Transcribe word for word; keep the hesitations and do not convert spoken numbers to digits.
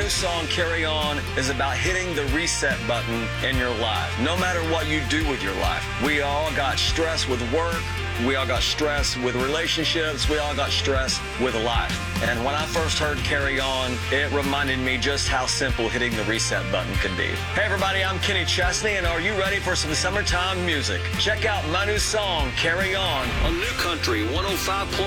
new song, Carry On, is about hitting the reset button in your life. No matter what you do with your life. We all got stress with work. We all got stress with relationships. We all got stress with life. And when I first heard Carry On, it reminded me just how simple hitting the reset button could be. Hey everybody, I'm Kenny Chesney, and are you ready for some summertime music? Check out my new song, Carry On, on New Country one oh five point